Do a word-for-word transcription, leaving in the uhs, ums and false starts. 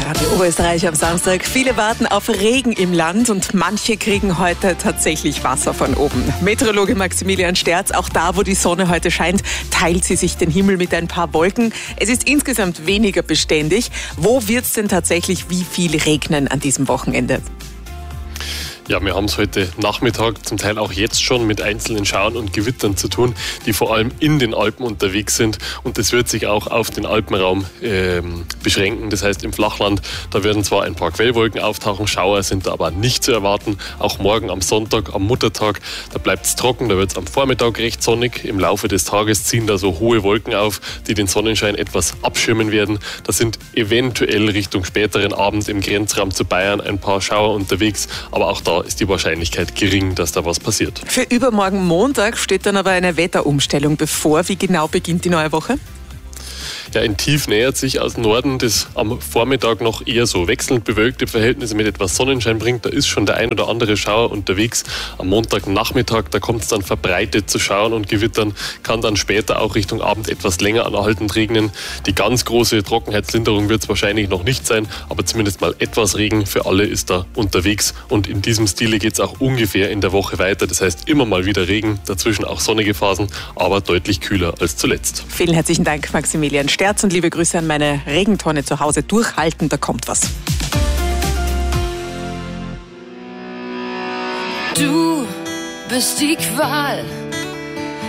Radio Oberösterreich am Samstag. Viele warten auf Regen im Land und manche kriegen heute tatsächlich Wasser von oben. Meteorologe Maximilian Sterz, auch da, wo die Sonne heute scheint, teilt sie sich den Himmel mit ein paar Wolken. Es ist insgesamt weniger beständig. Wo wird es denn tatsächlich wie viel regnen an diesem Wochenende? Ja, wir haben es heute Nachmittag, zum Teil auch jetzt schon, mit einzelnen Schauern und Gewittern zu tun, die vor allem in den Alpen unterwegs sind. Und das wird sich auch auf den Alpenraum äh, beschränken. Das heißt, im Flachland, da werden zwar ein paar Quellwolken auftauchen, Schauer sind da aber nicht zu erwarten. Auch morgen am Sonntag, am Muttertag, da bleibt es trocken, da wird es am Vormittag recht sonnig. Im Laufe des Tages ziehen da so hohe Wolken auf, die den Sonnenschein etwas abschirmen werden. Da sind eventuell Richtung späteren Abend im Grenzraum zu Bayern ein paar Schauer unterwegs, aber auch da ist die Wahrscheinlichkeit gering, dass da was passiert. Für übermorgen Montag steht dann aber eine Wetterumstellung bevor. Wie genau beginnt die neue Woche? Ja, ein Tief nähert sich aus Norden, das am Vormittag noch eher so wechselnd bewölkte Verhältnisse mit etwas Sonnenschein bringt. Da ist schon der ein oder andere Schauer unterwegs. Am Montagnachmittag, da kommt es dann verbreitet zu Schauern und Gewittern, kann dann später auch Richtung Abend etwas länger anhaltend regnen. Die ganz große Trockenheitslinderung wird es wahrscheinlich noch nicht sein, aber zumindest mal etwas Regen für alle ist da unterwegs. Und in diesem Stile geht es auch ungefähr in der Woche weiter. Das heißt, immer mal wieder Regen, dazwischen auch sonnige Phasen, aber deutlich kühler als zuletzt. Vielen herzlichen Dank, Maximilian Sterz, und liebe Grüße an meine Regentonne zu Hause. Durchhalten, da kommt was. Du bist die Qual